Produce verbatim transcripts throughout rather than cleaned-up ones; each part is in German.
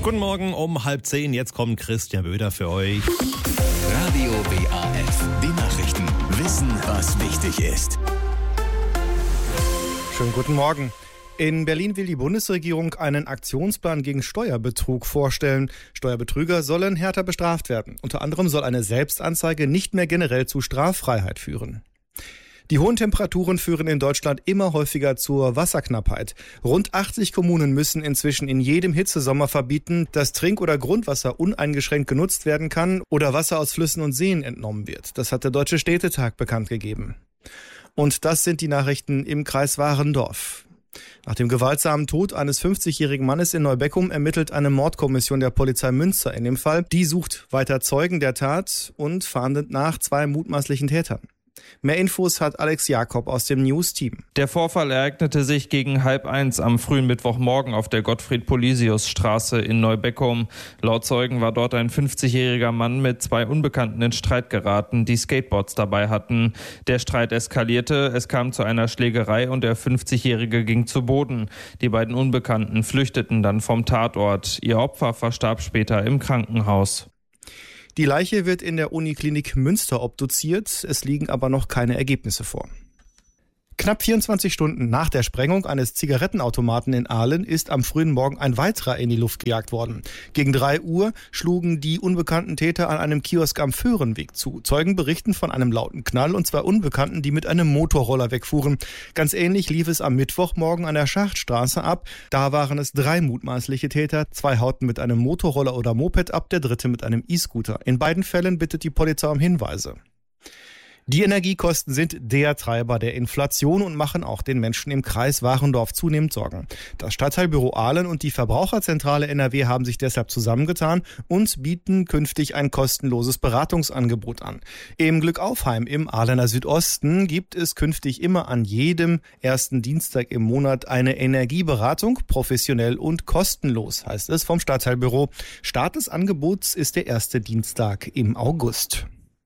Guten Morgen um halb zehn, jetzt kommt Christian Böder für euch. Radio W A F, die Nachrichten. Wissen, was wichtig ist. Schönen guten Morgen. In Berlin will die Bundesregierung einen Aktionsplan gegen Steuerbetrug vorstellen. Steuerbetrüger sollen härter bestraft werden. Unter anderem soll eine Selbstanzeige nicht mehr generell zu Straffreiheit führen. Die hohen Temperaturen führen in Deutschland immer häufiger zur Wasserknappheit. Rund achtzig Kommunen müssen inzwischen in jedem Hitzesommer verbieten, dass Trink- oder Grundwasser uneingeschränkt genutzt werden kann oder Wasser aus Flüssen und Seen entnommen wird. Das hat der Deutsche Städtetag bekannt gegeben. Und das sind die Nachrichten im Kreis Warendorf. Nach dem gewaltsamen Tod eines fünfzigjährigen Mannes in Neubeckum ermittelt eine Mordkommission der Polizei Münster in dem Fall. Die sucht weiter Zeugen der Tat und fahndet nach zwei mutmaßlichen Tätern. Mehr Infos hat Alex Jakob aus dem News-Team. Der Vorfall ereignete sich gegen halb eins am frühen Mittwochmorgen auf der Gottfried-Polisius-Straße in Neubeckum. Laut Zeugen war dort ein fünfzigjähriger Mann mit zwei Unbekannten in Streit geraten, die Skateboards dabei hatten. Der Streit eskalierte, es kam zu einer Schlägerei und der fünfzigjährige ging zu Boden. Die beiden Unbekannten flüchteten dann vom Tatort. Ihr Opfer verstarb später im Krankenhaus. Die Leiche wird in der Uniklinik Münster obduziert, es liegen aber noch keine Ergebnisse vor. Knapp vierundzwanzig Stunden nach der Sprengung eines Zigarettenautomaten in Ahlen ist am frühen Morgen ein weiterer in die Luft gejagt worden. Gegen drei Uhr schlugen die unbekannten Täter an einem Kiosk am Föhrenweg zu. Zeugen berichten von einem lauten Knall und zwei Unbekannten, die mit einem Motorroller wegfuhren. Ganz ähnlich lief es am Mittwochmorgen an der Schachtstraße ab. Da waren es drei mutmaßliche Täter. Zwei hauten mit einem Motorroller oder Moped ab, der dritte mit einem E-Scooter. In beiden Fällen bittet die Polizei um Hinweise. Die Energiekosten sind der Treiber der Inflation und machen auch den Menschen im Kreis Warendorf zunehmend Sorgen. Das Stadtteilbüro Ahlen und die Verbraucherzentrale N R W haben sich deshalb zusammengetan und bieten künftig ein kostenloses Beratungsangebot an. Im Glückaufheim im Ahlener Südosten gibt es künftig immer an jedem ersten Dienstag im Monat eine Energieberatung, professionell und kostenlos, heißt es vom Stadtteilbüro. Start des Angebots ist der erste Dienstag im August.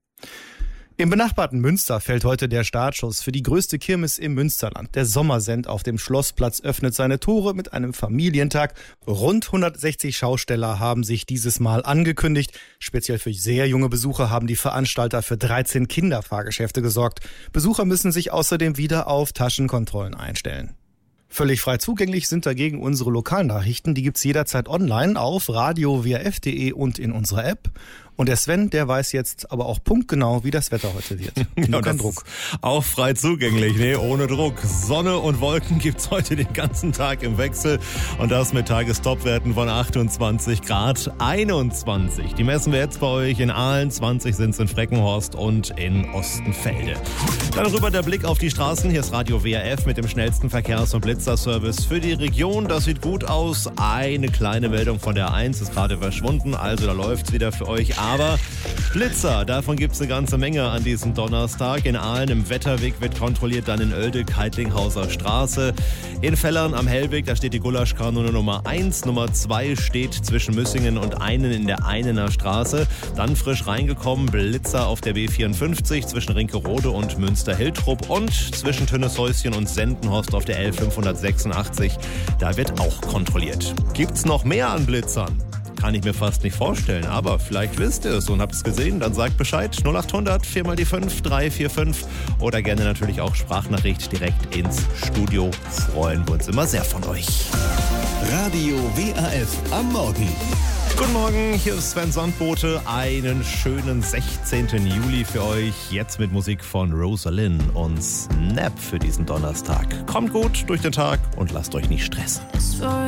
Im benachbarten Münster fällt heute der Startschuss für die größte Kirmes im Münsterland. Der Sommersend auf dem Schlossplatz öffnet seine Tore mit einem Familientag. Rund hundertsechzig Schausteller haben sich dieses Mal angekündigt. Speziell für sehr junge Besucher haben die Veranstalter für dreizehn Kinderfahrgeschäfte gesorgt. Besucher müssen sich außerdem wieder auf Taschenkontrollen einstellen. Völlig frei zugänglich sind dagegen unsere Lokalnachrichten. Die gibt's jederzeit online auf radio w a f punkt d e und in unserer App. Und der Sven, der weiß jetzt aber auch punktgenau, wie das Wetter heute wird. Nur kein Druck. Auch frei zugänglich, nee, ohne Druck. Sonne und Wolken gibt's heute den ganzen Tag im Wechsel. Und das mit Tagestopwerten von achtundzwanzig Grad, einundzwanzig. Die messen wir jetzt bei euch in Ahlen, zwanzig sind's in Freckenhorst und in Ostenfelde. Dann rüber der Blick auf die Straßen. Hier ist Radio W A F mit dem schnellsten Verkehrs- und Blitzerservice für die Region. Das sieht gut aus. Eine kleine Meldung von der eins ist gerade verschwunden, also da läuft's wieder für euch. Aber Blitzer, davon gibt es eine ganze Menge an diesem Donnerstag. In Ahlen im Wetterweg wird kontrolliert, dann in Oelde, Keitlinghauser Straße. In Fellern am Hellweg, da steht die Gulaschkanone Nummer eins. Nummer zwei steht zwischen Müssingen und Einen in der Einener Straße. Dann frisch reingekommen, Blitzer auf der B vierundfünfzig zwischen Rinkerode und Münster-Hiltrup und zwischen Tünneshäuschen und Sendenhorst auf der L fünfhundertsechsundachtzig. Da wird auch kontrolliert. Gibt's noch mehr an Blitzern? Kann ich mir fast nicht vorstellen, aber vielleicht wisst ihr es und habt es gesehen, dann sagt Bescheid. null acht hundert vier mal die fünf drei vier fünf oder gerne natürlich auch Sprachnachricht direkt ins Studio. Freuen wir uns immer sehr von euch. Radio W A F am Morgen. Guten Morgen, hier ist Sven Sandbote. Einen schönen sechzehnten Juli für euch. Jetzt mit Musik von Rosalind und Snap für diesen Donnerstag. Kommt gut durch den Tag und lasst euch nicht stressen.